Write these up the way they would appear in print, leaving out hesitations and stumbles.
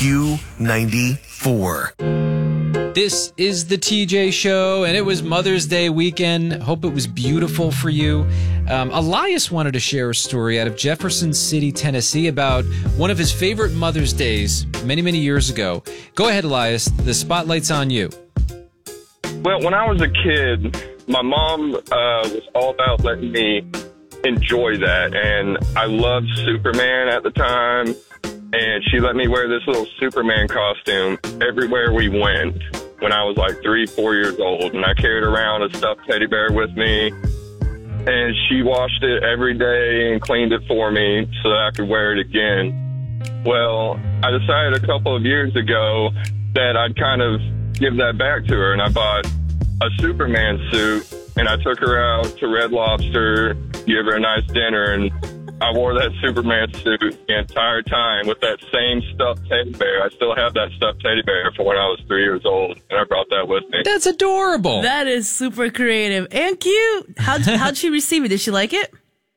Q94. This is the TJ Show, and it was Mother's Day weekend. Hope it was beautiful for you. Elias wanted to share a story out of Jefferson City, Tennessee, about one of his favorite Mother's Days many, many years ago. Go ahead, Elias. The spotlight's on you. Well, when I was a kid, my mom was all about letting me enjoy that, and I loved Superman at the time, and she let me wear this little Superman costume everywhere we went when I was like 3-4 years old, and I carried around a stuffed teddy bear with me, and she washed it every day and cleaned it for me so that I could wear it again. Well, I decided a couple of years ago that I'd kind of give that back to her, and I bought a Superman suit, and I took her out to Red Lobster, give her a nice dinner, and I wore that Superman suit the entire time with that same stuffed teddy bear. I still have that stuffed teddy bear from when I was 3 years old, and I brought that with me. That's adorable. That is super creative and cute. How'd she receive it? Did she like it?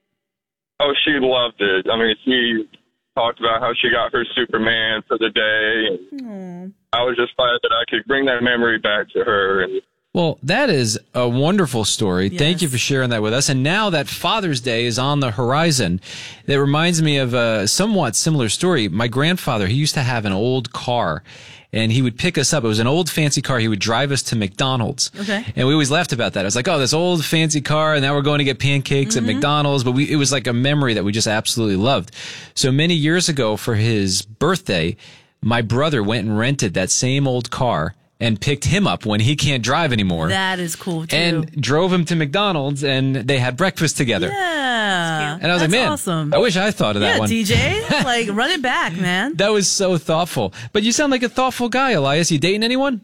Oh, she loved it. I mean, she talked about how she got her Superman for the day. And I was just glad that I could bring that memory back to her. And well, that is a wonderful story. Yes. Thank you for sharing that with us. And now that Father's Day is on the horizon, that reminds me of a somewhat similar story. My grandfather, he used to have an old car, and he would pick us up. It was an old fancy car. He would drive us to McDonald's. Okay. And we always laughed about that. I was like, oh, this old fancy car, and now we're going to get pancakes at McDonald's. But it was like a memory that we just absolutely loved. So many years ago for his birthday, my brother went and rented that same old car and picked him up when he can't drive anymore. That is cool, too. And drove him to McDonald's, and they had breakfast together. Yeah. And I was like, man, awesome. I wish I thought of that one. Yeah, TJ, like, run it back, man. That was so thoughtful. But you sound like a thoughtful guy, Elias. You dating anyone?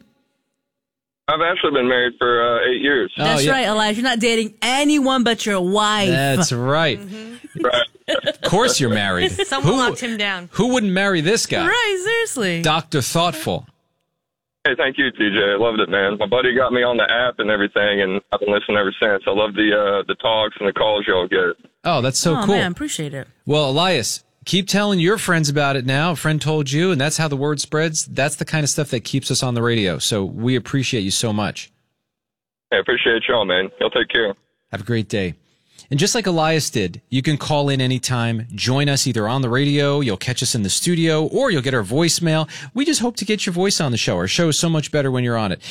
I've actually been married for 8 years. That's right, Elias. You're not dating anyone but your wife. That's right. Right. Of course you're married. Someone locked him down. Who wouldn't marry this guy? Right, seriously. Dr. Thoughtful. Hey, thank you, TJ. I loved it, man. My buddy got me on the app and everything, and I've been listening ever since. I love the talks and the calls y'all get. Oh, that's so cool. Oh, man, appreciate it. Well, Elias, keep telling your friends about it now. A friend told you, and that's how the word spreads. That's the kind of stuff that keeps us on the radio. So we appreciate you so much. I appreciate y'all, man. Y'all take care. Have a great day. And just like Elias did, you can call in anytime, join us either on the radio, you'll catch us in the studio, or you'll get our voicemail. We just hope to get your voice on the show. Our show is so much better when you're on it.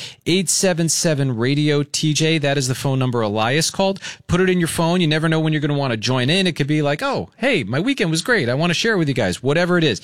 877-RADIO-TJ, that is the phone number Elias called. Put it in your phone. You never know when you're going to want to join in. It could be like, oh, hey, my weekend was great. I want to share it with you guys. Whatever it is.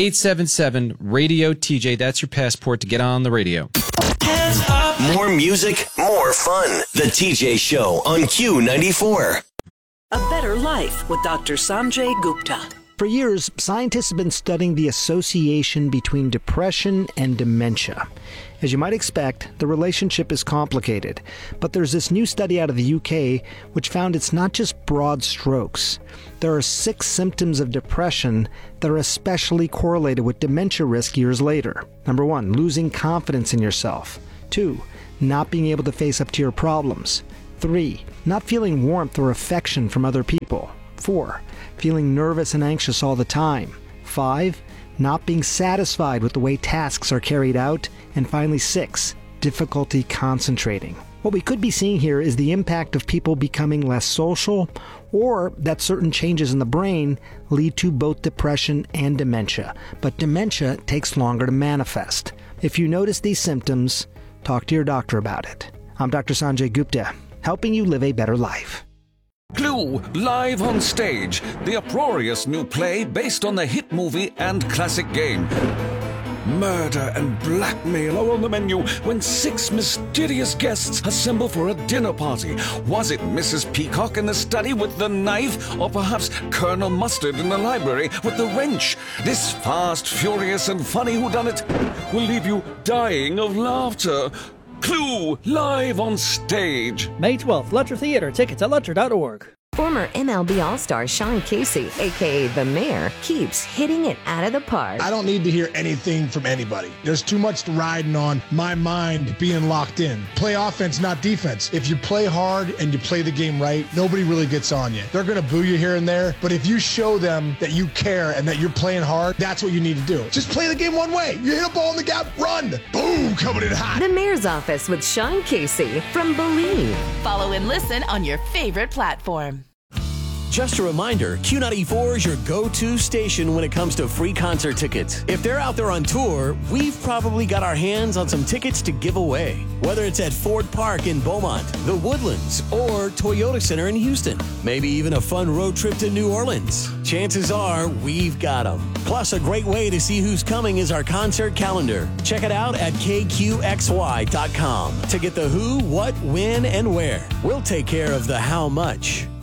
877-RADIO-TJ, that's your passport to get on the radio. More music, more fun. The TJ Show on Q94. A Better Life with Dr. Sanjay Gupta. For years, scientists have been studying the association between depression and dementia. As you might expect, the relationship is complicated, but there's this new study out of the UK which found it's not just broad strokes. There are 6 symptoms of depression that are especially correlated with dementia risk years later. Number 1, losing confidence in yourself. 2, not being able to face up to your problems. 3, not feeling warmth or affection from other people. 4, feeling nervous and anxious all the time. 5, not being satisfied with the way tasks are carried out. And finally 6, difficulty concentrating. What we could be seeing here is the impact of people becoming less social, or that certain changes in the brain lead to both depression and dementia. But dementia takes longer to manifest. If you notice these symptoms, talk to your doctor about it. I'm Dr. Sanjay Gupta, helping you live a better life. Clue, live on stage. The uproarious new play based on the hit movie and classic game. Murder and blackmail are on the menu when 6 mysterious guests assemble for a dinner party. Was it Mrs. Peacock in the study with the knife? Or perhaps Colonel Mustard in the library with the wrench? This fast, furious and funny whodunit will leave you dying of laughter. Clue, live on stage. May 12th, Lutcher Theatre. Tickets at Lutcher.org. Former MLB All-Star Sean Casey, a.k.a. The Mayor, keeps hitting it out of the park. I don't need to hear anything from anybody. There's too much riding on my mind being locked in. Play offense, not defense. If you play hard and you play the game right, nobody really gets on you. They're going to boo you here and there, but if you show them that you care and that you're playing hard, that's what you need to do. Just play the game one way. You hit a ball in the gap, run. Boom, coming in hot. The Mayor's Office with Sean Casey from Believe. Follow and listen on your favorite platform. Just a reminder, Q94 is your go-to station when it comes to free concert tickets. If they're out there on tour, we've probably got our hands on some tickets to give away. Whether it's at Ford Park in Beaumont, the Woodlands, or Toyota Center in Houston. Maybe even a fun road trip to New Orleans. Chances are, we've got them. Plus, a great way to see who's coming is our concert calendar. Check it out at kqxy.com to get the who, what, when, and where. We'll take care of the how much.